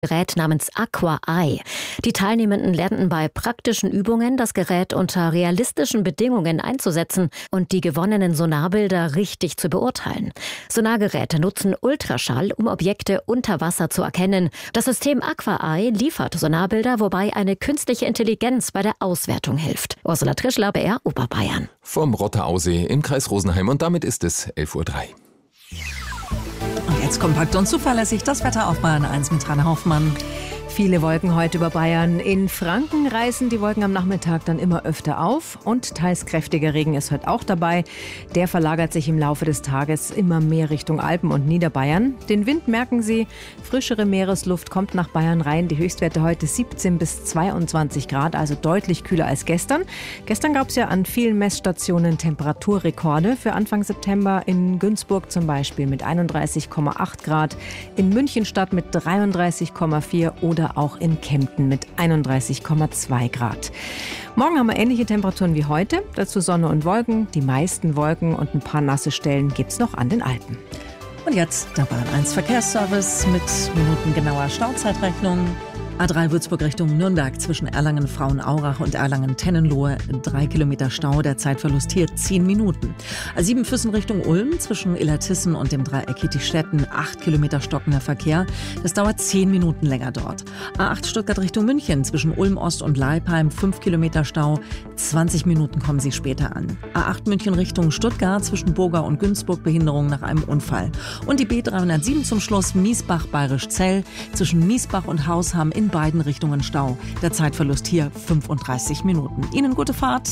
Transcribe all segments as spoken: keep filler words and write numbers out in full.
Gerät namens Aqua Eye. Die Teilnehmenden lernten bei praktischen Übungen, das Gerät unter realistischen Bedingungen einzusetzen und die gewonnenen Sonarbilder richtig zu beurteilen. Sonargeräte nutzen Ultraschall, um Objekte unter Wasser zu erkennen. Das System Aqua Eye liefert Sonarbilder, wobei eine künstliche Intelligenz bei der Auswertung hilft. Ursula Trischler, B R Oberbayern. Vom Rotterausee im Kreis Rosenheim, und damit ist es elf Uhr drei. Und jetzt kompakt und zuverlässig das Wetter auf Bayern eins mit Rainer Hoffmann. Viele Wolken heute über Bayern. In Franken reißen die Wolken am Nachmittag dann immer öfter auf und teils kräftiger Regen ist heute auch dabei. Der verlagert sich im Laufe des Tages immer mehr Richtung Alpen und Niederbayern. Den Wind merken Sie, frischere Meeresluft kommt nach Bayern rein. Die Höchstwerte heute siebzehn bis zweiundzwanzig Grad, also deutlich kühler als gestern. Gestern gab es ja an vielen Messstationen Temperaturrekorde. Für Anfang September in Günzburg zum Beispiel mit einunddreißig Komma acht Grad, in Münchenstadt mit dreiunddreißig Komma vier oder auch in Kempten mit einunddreißig Komma zwei Grad. Morgen haben wir ähnliche Temperaturen wie heute. Dazu Sonne und Wolken. Die meisten Wolken und ein paar nasse Stellen gibt es noch an den Alpen. Und jetzt der Bayern eins Verkehrsservice mit minutengenauer Stauzeitrechnung. A drei Würzburg Richtung Nürnberg zwischen Erlangen-Frauenaurach und Erlangen-Tennenlohe. Drei Kilometer Stau, der Zeitverlust hier zehn Minuten. A sieben Füssen Richtung Ulm zwischen Illertissen und dem Dreieck Kittich-Stetten. Acht Kilometer stockender Verkehr. Das dauert zehn Minuten länger dort. A acht Stuttgart Richtung München zwischen Ulm-Ost und Leipheim. Fünf Kilometer Stau. zwanzig Minuten kommen Sie später an. A acht München Richtung Stuttgart zwischen Burga und Günzburg. Behinderung nach einem Unfall. Und die B dreihundertsieben zum Schluss Miesbach-Bayerisch-Zell zwischen Miesbach und Hausham in beiden Richtungen Stau. Der Zeitverlust hier fünfunddreißig Minuten. Ihnen gute Fahrt.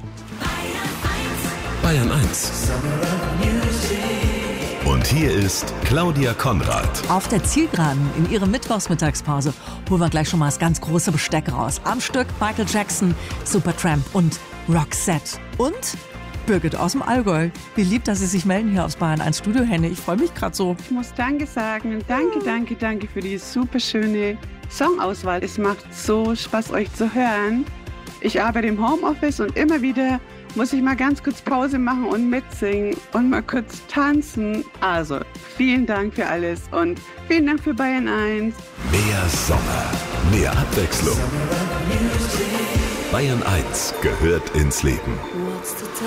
Bayern eins. Und hier ist Claudia Konrad. Auf der Zielgeraden in ihrer Mittwochsmittagspause holen wir gleich schon mal das ganz große Besteck raus. Am Stück Michael Jackson, Supertramp und Roxette. Und Birgit aus dem Allgäu. Wie lieb, dass Sie sich melden hier aufs Bayern eins Studio, Henne. Ich freue mich gerade so. Ich muss Danke sagen. Danke, danke, danke für die super schöne Songauswahl. Es macht so Spaß, euch zu hören. Ich arbeite im Homeoffice und immer wieder muss ich mal ganz kurz Pause machen und mitsingen und mal kurz tanzen. Also, vielen Dank für alles und vielen Dank für Bayern eins. Mehr Sommer, mehr Abwechslung. Bayern eins gehört ins Leben.